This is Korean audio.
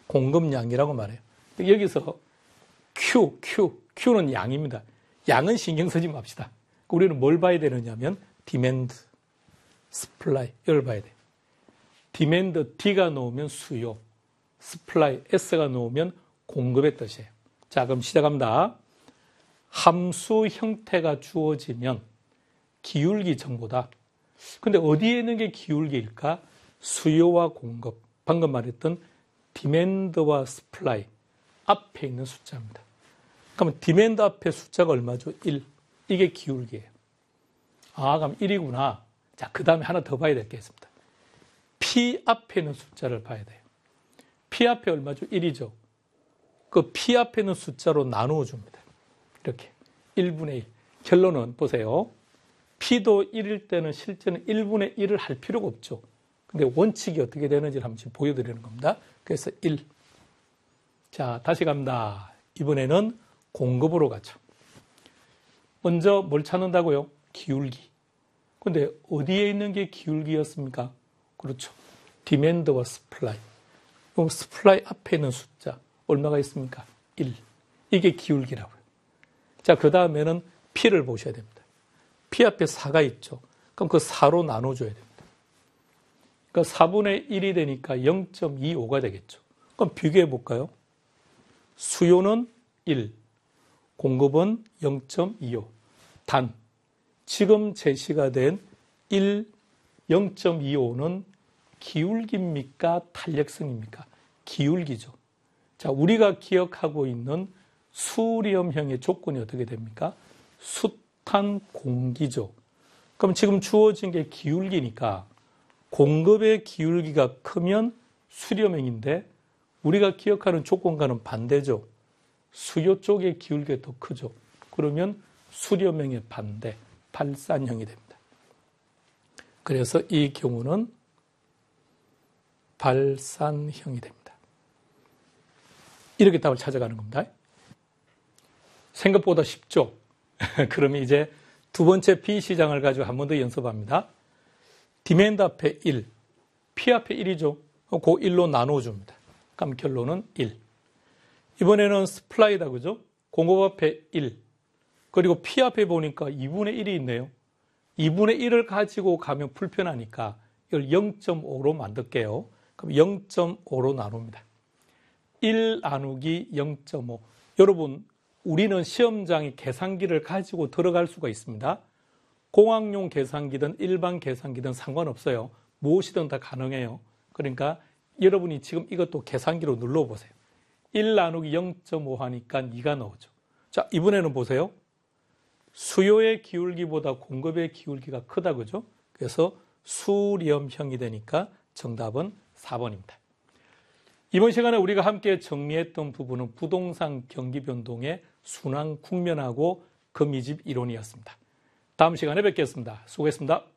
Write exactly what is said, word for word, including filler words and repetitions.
공급량이라고 말해요. 여기서 Q, Q, Q는 양입니다. 양은 신경 쓰지 맙시다. 우리는 뭘 봐야 되느냐면 디맨드, 스플라이 이걸 봐야 돼요. 디맨드 D가 나오면 수요, 스플라이 S가 나오면 공급의 뜻이에요. 자, 그럼 시작합니다. 함수 형태가 주어지면 기울기 정보다. 근데 어디에 있는 게 기울기일까? 수요와 공급. 방금 말했던 디맨드와 스플라이 앞에 있는 숫자입니다. 그러면 디맨드 앞에 숫자가 얼마죠? 일. 이게 기울기예요. 아, 그럼 일이구나. 자, 그 다음에 하나 더 봐야 될 게 있습니다. P 앞에 있는 숫자를 봐야 돼요. P 앞에 얼마죠? 일이죠. 그 P 앞에 있는 숫자로 나누어 줍니다. 이렇게. 일분의 일. 결론은 보세요. P도 일일 때는 실제는 일분의 일을 할 필요가 없죠. 근데 원칙이 어떻게 되는지를 한번 지금 보여드리는 겁니다. 그래서 일. 자, 다시 갑니다. 이번에는 공급으로 가죠. 먼저 뭘 찾는다고요? 기울기. 근데 어디에 있는 게 기울기였습니까? 그렇죠. 디맨드와 스플라이. 그럼 스플라이 앞에 있는 숫자 얼마가 있습니까? 일. 이게 기울기라고요. 자, 그 다음에는 P를 보셔야 됩니다. P 앞에 사가 있죠. 그럼 그 사로 나눠줘야 됩니다. 그러니까 사분의 일이 되니까 영 점 이오가 되겠죠. 그럼 비교해 볼까요? 수요는 일, 공급은 영 점 이오. 단, 지금 제시가 된 일, 영 점 이오는 기울기입니까? 탄력성입니까? 기울기죠. 자, 우리가 기억하고 있는 수렴형의 조건이 어떻게 됩니까? 숱한 공기죠. 그럼 지금 주어진 게 기울기니까 공급의 기울기가 크면 수렴형인데 우리가 기억하는 조건과는 반대죠. 수요 쪽의 기울기가 더 크죠. 그러면 수렴형의 반대, 발산형이 됩니다. 그래서 이 경우는 발산형이 됩니다. 이렇게 답을 찾아가는 겁니다. 생각보다 쉽죠? 그러면 이제 두 번째 B 시장을 가지고 한 번 더 연습합니다. 디맨드 앞에 일, P 앞에 일이죠. 그 일로 나눠줍니다. 그럼 결론은 일. 이번에는 스플라이다, 그죠? 공급 앞에 일. 그리고 P 앞에 보니까 이분의 일이 있네요. 이분의 일을 가지고 가면 불편하니까 이걸 영 점 오로 만들게요. 그럼 영 점 오로 나눕니다. 일 나누기 영 점 오. 여러분, 우리는 시험장에 계산기를 가지고 들어갈 수가 있습니다. 공학용 계산기든 일반 계산기든 상관없어요. 무엇이든 다 가능해요. 그러니까 여러분이 지금 이것도 계산기로 눌러보세요. 일 나누기 영 점 오 하니까 이가 나오죠. 자, 이번에는 보세요. 수요의 기울기보다 공급의 기울기가 크다, 그죠? 그래서 수렴형이 되니까 정답은 사 번입니다. 이번 시간에 우리가 함께 정리했던 부분은 부동산 경기 변동의 순환 국면하고 그 미집 이론이었습니다. 다음 시간에 뵙겠습니다. 수고했습니다.